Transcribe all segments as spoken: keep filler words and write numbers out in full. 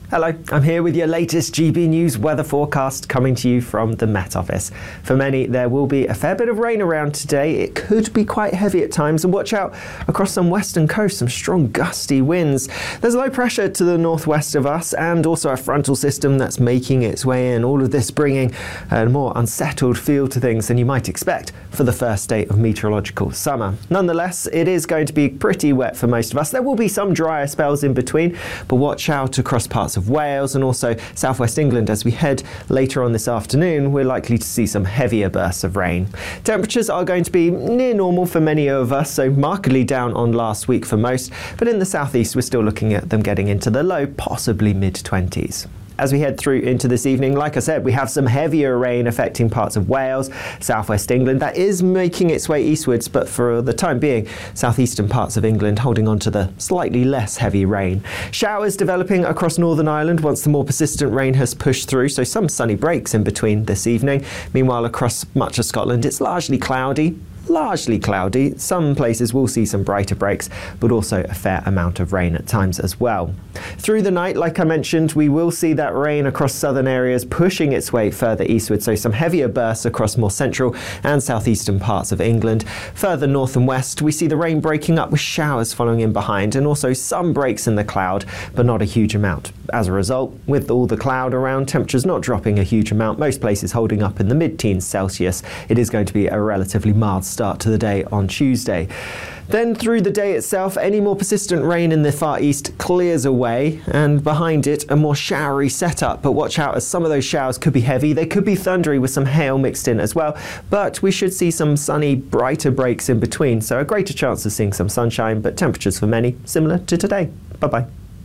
Hello, I'm here with your latest G B News weather forecast coming to you from the Met Office. For many, there will be a fair bit of rain around today. It could be quite heavy at times, and watch out across some western coast, some strong gusty winds. There's low pressure to the northwest of us and also a frontal system that's making its way in, all of this bringing a more unsettled feel to things than you might expect for the first day of meteorological summer. Nonetheless, it is going to be pretty wet for most of us. There will be some drier spells in between, but watch out across parts of Wales and also southwest England. As we head later on this afternoon, we're likely to see some heavier bursts of rain. Temperatures are going to be near normal for many of us, so markedly down on last week for most, but in the southeast we're still looking at them getting into the low, possibly mid twenties. As we head through into this evening, like I said, we have some heavier rain affecting parts of Wales, southwest England. That is making its way eastwards, but for the time being, southeastern parts of England holding on to the slightly less heavy rain. Showers developing across Northern Ireland once the more persistent rain has pushed through, so some sunny breaks in between this evening. Meanwhile, across much of Scotland, it's largely cloudy. Largely cloudy. Some places will see some brighter breaks, but also a fair amount of rain at times as well. Through the night, like I mentioned, we will see that rain across southern areas pushing its way further eastward, so some heavier bursts across more central and southeastern parts of England. Further north and west, we see the rain breaking up with showers following in behind, and also some breaks in the cloud, but not a huge amount. As a result, with all the cloud around, temperatures not dropping a huge amount, most places holding up in the mid-teens Celsius, it is going to be a relatively mild start to the day on Tuesday. Then through the day itself, any more persistent rain in the far east clears away, and behind it a more showery setup. But watch out, as some of those showers could be heavy, they could be thundery with some hail mixed in as well, but we should see some sunny, brighter breaks in between, so a greater chance of seeing some sunshine, but temperatures for many similar to today. Bye-bye.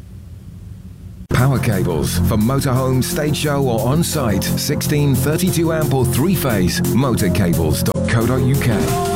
Power cables for motorhome, stage show or on-site. sixteen, thirty-two amp or three-phase. motorcables dot co dot uk.